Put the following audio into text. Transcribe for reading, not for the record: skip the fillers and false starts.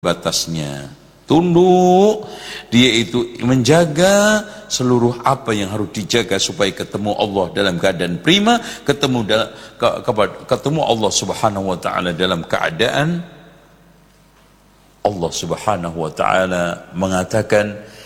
batasnya. Tunduk, dia itu menjaga seluruh apa yang harus dijaga supaya ketemu Allah dalam keadaan prima, ketemu Allah Subhanahu wa taala dalam keadaan Allah Subhanahu wa taala mengatakan